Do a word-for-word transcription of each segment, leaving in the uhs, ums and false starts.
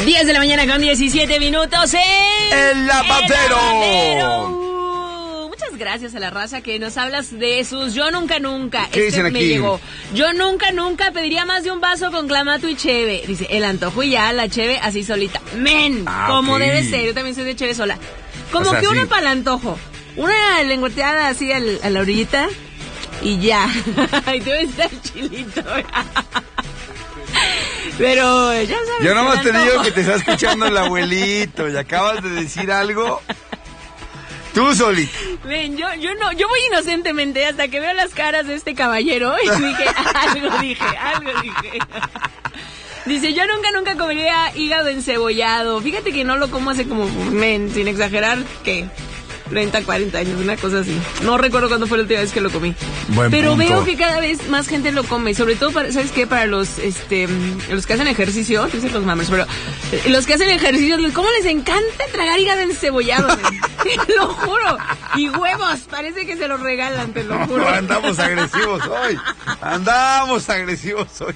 diez de la mañana con diecisiete minutos en... ¡El Lavadero! El Lavadero. Muchas gracias a la raza que nos hablas de sus Yo Nunca Nunca. ¿Qué este dicen me aquí? llegó. Yo nunca nunca pediría más de un vaso con clamato y cheve. Dice, el antojo y ya, la cheve así solita. Men, Ah, como ok. debe ser. Yo también soy de cheve sola. Como O sea, que una sí. para el antojo. Una lengüeteada así al, a la orillita y ya. Y te ves el chilito. Pero ya sabes. Yo nomás el te digo antojo. que te está escuchando el abuelito y acabas de decir algo. Tú solito. Ven, yo, yo no, yo voy inocentemente hasta que veo las caras de este caballero y dije, algo dije, algo dije. Dice, yo nunca, nunca comería hígado encebollado. Fíjate que no lo como hace como, men, sin exagerar, ¿qué? treinta, cuarenta años, una cosa así. No recuerdo cuándo fue la última vez que lo comí. Buen Pero punto. veo que cada vez más gente lo come, sobre todo para, ¿sabes qué? Para los, este, los que hacen ejercicio, dicen los mamers, pero eh, los que hacen ejercicio, ¿cómo les encanta tragar hígado encebollado? Te lo juro. Y huevos, parece que se los regalan, te lo juro. Andamos agresivos hoy. Andamos agresivos hoy.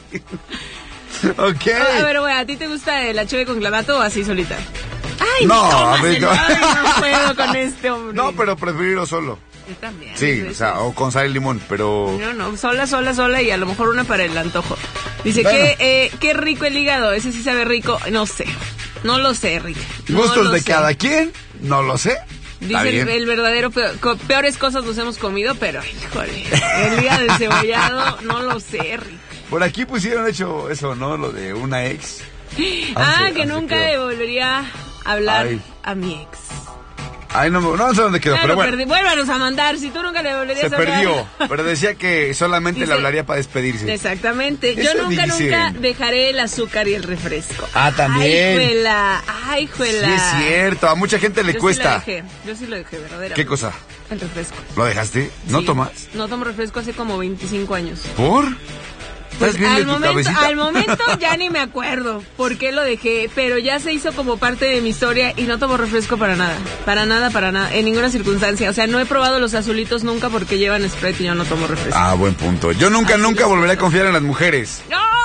Ok. A ver, güey, ¿a ti te gusta la cheve con clamato o así solita? Ay, No, a tómaselo. ver, no. Ay, no puedo con este hombre. No, pero preferirlo solo. Yo también. Sí, Eso o sea, es. o con sal y limón, pero... No, no, sola, sola, sola y a lo mejor una para el antojo. Dice Bueno. que eh, qué rico el hígado, ese sí sabe rico. No sé, no lo sé, Rick. No Gustos lo de sé. cada quien, no lo sé. Está Dice el, bien. el verdadero, peor- co- peores cosas nos hemos comido, pero, híjole, el hígado encebollado, no lo sé, Rick. Por aquí pusieron hecho eso, ¿no? Lo de una ex. Ah, Once, que once nunca quedó. le volvería a hablar Ay. a mi ex. Ay, no, no sé dónde quedó, Ya pero lo bueno. perdí. Vuélvanos a mandar, si tú nunca le volverías Se a hablar. perdió, pero decía que solamente Dice- le hablaría para despedirse. Exactamente. Yo Eso nunca, dicen. nunca dejaré el azúcar y el refresco. Ah, también. Ay, juela. Ay, Sí, juela. es cierto, a mucha gente le Yo cuesta. Sí lo dejé. Yo sí lo dejé, verdaderamente. ¿Qué cosa? El refresco. ¿Lo dejaste? ¿No Sí. tomas? No tomo refresco hace como veinticinco años. ¿Por? ¿Estás Pues bien de al tu momento, cabecita? al momento ya ni me acuerdo por qué lo dejé, pero ya se hizo como parte de mi historia y no tomo refresco para nada, para nada, para nada, en ninguna circunstancia. O sea, no he probado los azulitos nunca porque llevan Sprite y yo no tomo refresco. Ah, buen punto. Yo nunca, Así nunca de- volveré a confiar en las mujeres.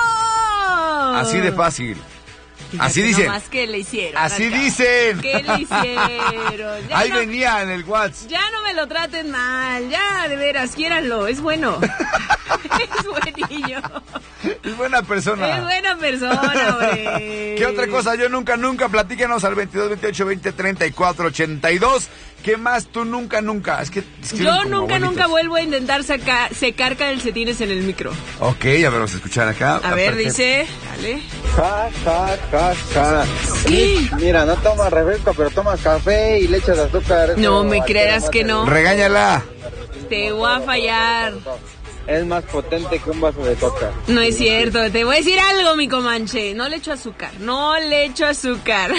¡No! Así de fácil. Así dicen. Más que le hicieron. Así acá. dicen. ¿Qué le hicieron? Ya Ahí no, venía en el WhatsApp. ya no me lo traten mal, ya, de veras, quiéranlo, es bueno. Es buenillo. Es buena persona. Es buena persona, hombre. ¿Qué otra cosa? Yo nunca, nunca. Platícanos al veintidós, veintiocho, veinte, treinta y cuatro, ochenta y dos. ¿Qué más tú nunca, nunca? Es que escriben Yo como nunca, abuelitos. nunca vuelvo a intentar sacar, secar calcetines en el micro. Ok, a ver, vamos a escuchar acá. A ver, Perfecto. dice, dale. Ja, ja, ja, ja. ¿Qué? Mira, no tomas refresco, pero tomas café y le echas azúcar. No Eso me altera creas más que el- no. Regáñala. Te voy a fallar. Es más potente que un vaso de coca. No es cierto, te voy a decir algo, mi comanche. No le echo azúcar, no le echo azúcar.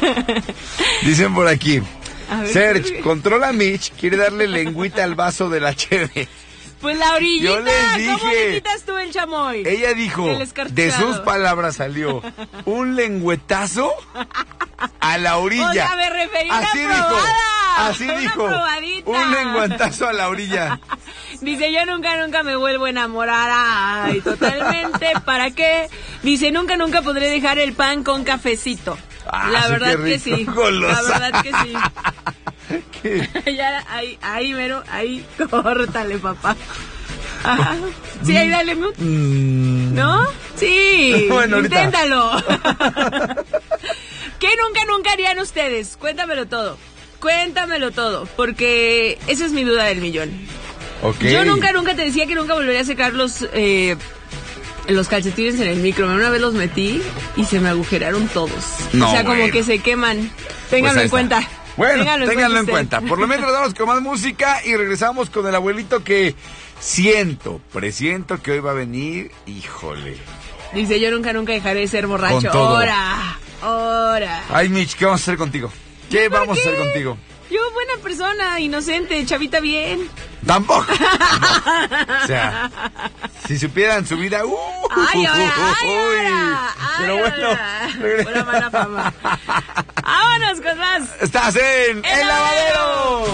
Dicen por aquí. A ver. Serge, controla a Mitch, quiere darle lengüita al vaso de la cheve. Pues la orillita, Yo les ¿cómo dije. le quitas tú el chamoy? Ella dijo, El escarchado. de sus palabras salió, un lengüetazo a la orilla. O sea, me refería a una Así dijo, probada, así una dijo, probadita. un lengüetazo a la orilla. Dice, yo nunca, nunca me vuelvo a enamorar. Ay, totalmente. ¿Para qué? Dice, nunca, nunca podré dejar el pan con cafecito. Ah, la sí, verdad qué que rico, sí. golosa. La verdad que sí. ¿Qué? Ya, ahí, ahí, mero, ahí, córtale, papá. Ajá. Sí, ahí dale mute. Mm, ¿No? Sí, Bueno, ahorita. inténtalo. ¿Qué nunca, nunca harían ustedes? Cuéntamelo todo. Cuéntamelo todo, porque esa es mi duda del millón. ok. Yo nunca, nunca te decía que nunca volvería a secar los, eh, los calcetines en el micro. Una vez los metí y se me agujeraron todos. No, o sea, como bueno. que se queman. Pues Ténganlo ahí en está. cuenta. Bueno, Ténganlo ténganlo en usted. cuenta. Por lo menos vamos con más música y regresamos con el abuelito que siento, presiento que hoy va a venir. Híjole. Dice, yo nunca, nunca dejaré de ser borracho. Con todo. Ahora, ahora. Ay, Mitch, ¿qué vamos a hacer contigo? ¿Qué ¿Por vamos qué? a hacer contigo? Yo, buena persona, inocente, chavita bien. Tampoco. O sea, si supieran su vida, uh, Ay, ahora, ay, uy. ahora, ay, Pero bueno, ahora. regre- Pura mala fama. Vámonos con más. estás en El El Lavadero.